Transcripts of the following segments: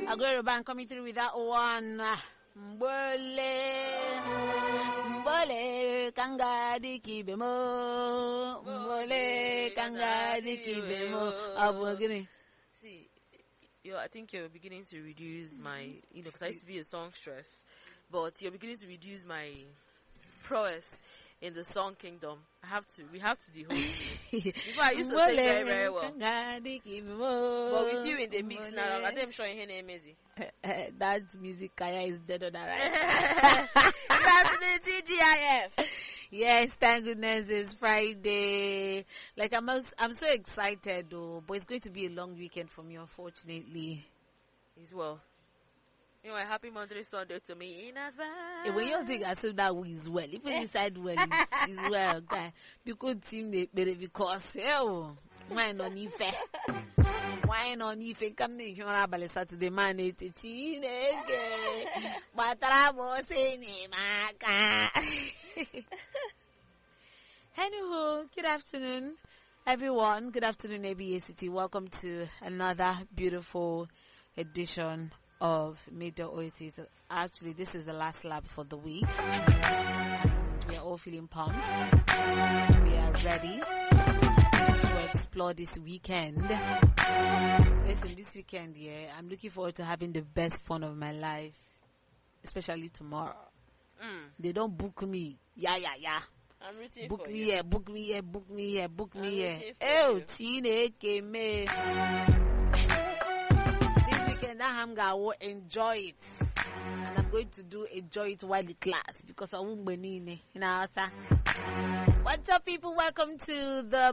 Aguero Band coming through with that one. Mbole kangadi kibemo. Mbole kangadi kibemo. Abogini. See, I think you're beginning to reduce my, because I used to be a songstress, but you're beginning to reduce my prowess in the song kingdom. We have to dehost you. Before I used to sing very, very well. But with you in the mix now, I'm sure your name is that music career is dead on that, right? That's the TGIF. Yes, thank goodness it's Friday. Like I'm so excited though, but it's going to be a long weekend for me, unfortunately. As well. You know, a happy Monday Sunday to me in advance. When you think I said that we is well, even inside well is well, guy. Because team because wine on Ife. Wine on Ife come in here about Saturday man it but Anywho, good afternoon everyone. Good afternoon ABA City. Welcome to another beautiful edition of Midday Oasis. Actually, this is the last lap for the week. We are all feeling pumped. We are ready to explore this weekend. Listen, this weekend, I'm looking forward to having the best fun of my life, especially tomorrow. They don't book me. Yeah. I'm rooting book for me you. here, book me here, book me here, book me here. Oh, Chineke me. I'm going to enjoy it, and I'm going to enjoy it while in class because I won't be needing it. What's up, people? Welcome to the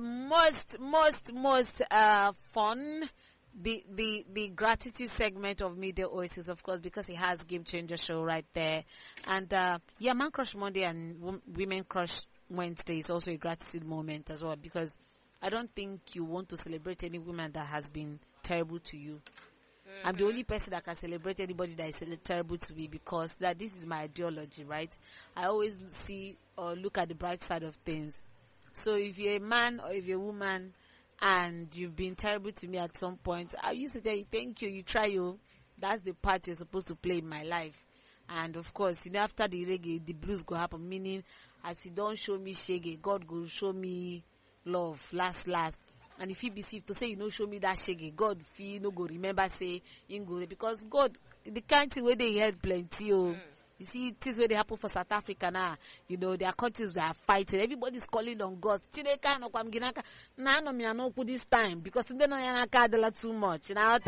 most fun, the gratitude segment of Midday Oasis, of course, because it has Game Changer show right there, and Man Crush Monday and Women Crush Wednesday is also a gratitude moment as well, because I don't think you want to celebrate any woman that has been terrible to you. I'm the only person that can celebrate anybody that is terrible to me, because this is my ideology, right? I always see or look at the bright side of things. So if you're a man or if you're a woman and you've been terrible to me at some point, I used to tell you, thank you, you try you. That's the part you're supposed to play in my life. And of course, after the reggae, the blues go happen, meaning as you don't show me shaggy, God will show me love, last. And if he be safe to say, show me that shaggy, God feel no go remember say in go, because God, the kind of way they had plenty. You see, it is where they happen for South Africa now. There are countries that are fighting. Everybody's calling on God. Chineka no kwam ginaka. Na no me no put this time because then no yana kadela too much.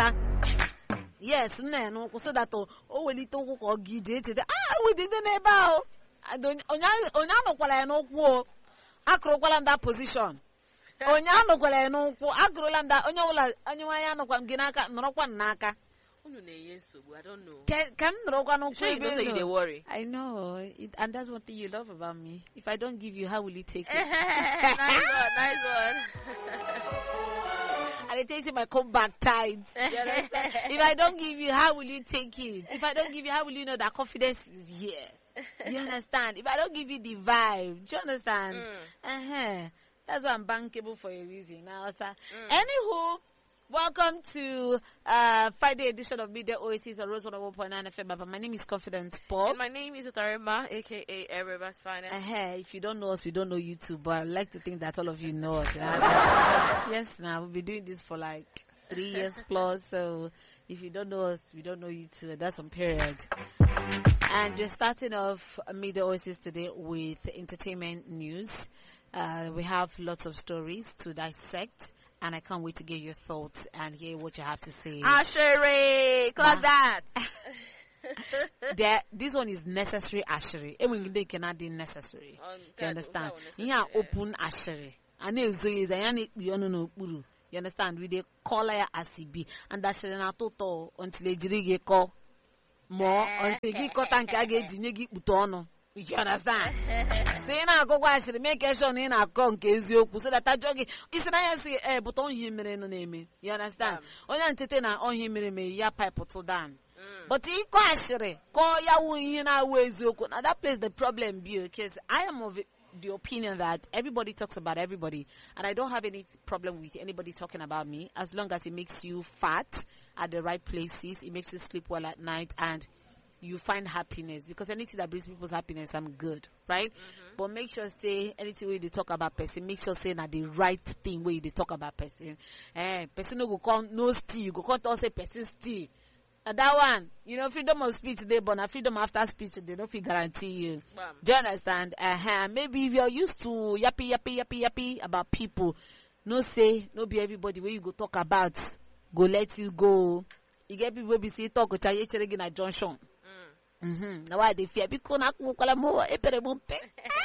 Yes, no so that we little ko gije today. We didn't know. I don't onya no kwala no kwo. Akro kwala that position. Onya no kwala no kwo. Akro landa onya wala anywa no kwam ginaka norokwa naka. I don't know. Can no sure you don't say they worry. I know, and that's one thing you love about me. If I don't give you, how will you take it? Nice one. And it takes my comeback tight. If I don't give you, how will you take it? If I don't give you, how will you know that confidence is here? You understand? If I don't give you the vibe, do you understand? That's why I'm bankable for a reason. Now, anywho. Welcome to Friday edition of Midday Oasis on Rose 101.9 FM. My name is Confidence Paul. And my name is Utarima, aka Ereba's Finest. If you don't know us, we don't know you too, but I like to think that all of you know us. Yes, now we've been doing this for like 3 years plus, so if you don't know us, we don't know you too. That's some period. And we're starting off Midday Oasis today with entertainment news. We have lots of stories to dissect. And I can't wait to get your thoughts and hear what you have to say. Ashery, clock that. This one is necessary Ashery. And they cannot be necessary. You understand? Yeah, open Ashery. And you understand? We they call her ACB. And Ashery na toto until they jirige call more until they got and kage jinegi butono. You understand? So go watch the make sure in a conquest you so that I jogging. It's not say but on him no name. You understand? On entertain on him me ya pipe to down. But he call ya win ways you could that place the problem be because I am of the opinion that everybody talks about everybody, and I don't have any problem with anybody talking about me as long as it makes you fat at the right places, it makes you sleep well at night, and you find happiness, because anything that brings people's happiness, I'm good, right? But make sure say anything where they talk about person, make sure say na the right thing where they talk about person. Person no go come no steal, go come talk say person steal. That one, freedom of speech today, but na freedom after speech they don't feel guarantee you. Do you understand? Maybe if you're used to yappy about people, no be everybody where you go talk about go let you go. You get people be say talk to you in a junction. Now why they fear because na kukola mo epere mumpe.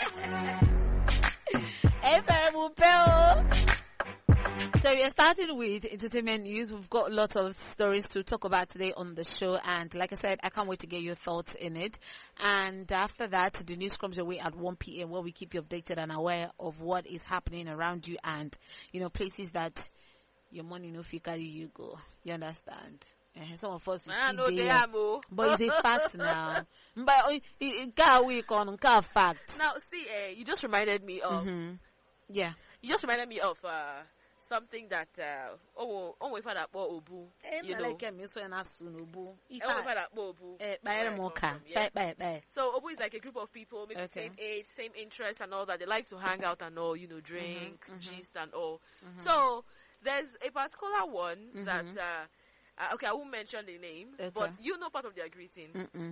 Epere mumpe. So we are starting with entertainment news. We've got lots of stories to talk about today on the show, and like I said, I can't wait to get your thoughts in it. And after that, the news comes your way at 1 p.m. where we keep you updated and aware of what is happening around you, and places that your money no fit carry you go. You understand? Some of us will still there, but it's a fact now. But it can't week on fact. Now, see, you just reminded me of. Yeah. You just reminded me of something that we found out about Obu. So Obu is like a group of people, maybe same age, same interests and all that. They like to hang out and all, drink, gist and all. So there's a particular one that. Okay, I won't mention the name, but you know part of their greeting.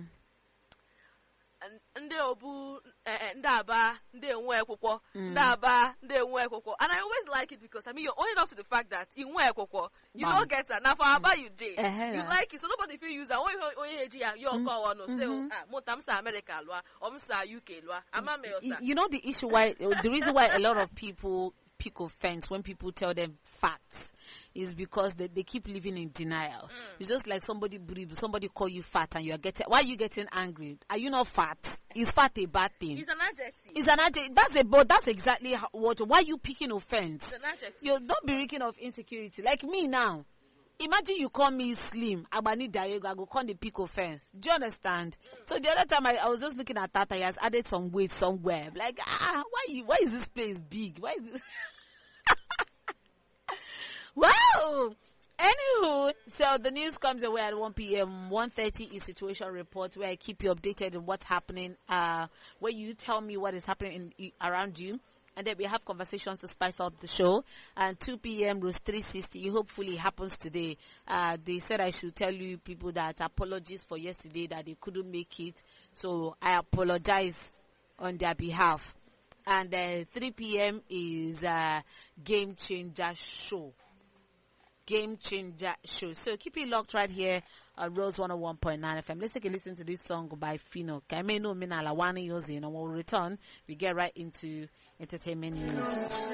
And Obu, Ndaba, Ndekwekwo, Ndaba, Ndekwekwo. And I always like it because you're owning up to the fact that in Ndekwekwo, you don't get that. Now for Aba you did. You like it, so nobody feel use that. You're call no say Motamsa America lwa, Omsa UK lwa, Amame osa. You know the issue why the reason why a lot of people pick offense when people tell them facts is because they keep living in denial. It's just like somebody call you fat and you are getting, why are you getting angry? Are you not fat? Is fat a bad thing? It's an adjective. It's an adjective. That's exactly why are you picking offense? It's an adjective. You don't be reeking of insecurity. Like me now. Imagine you call me slim, Abani Diego, I go call the pick offense. Do you understand? So the other time I was just looking at Tata, he has added some weight somewhere. Like, why is this place big? Why is this? Wow! Anywho, so the news comes away at 1 p.m. 1:30 is situation report where I keep you updated on what's happening, where you tell me what is happening around you. And then we have conversations to spice up the show. And 2 p.m. Rose 360, hopefully it happens today. They said I should tell you people that apologies for yesterday that they couldn't make it. So I apologize on their behalf. And 3 p.m. is Game Changer Show. Game Changer Show. So keep it locked right here on Rose 101.9 FM. Let's take a listen to this song by Fino. We'll return. We get right into entertainment news.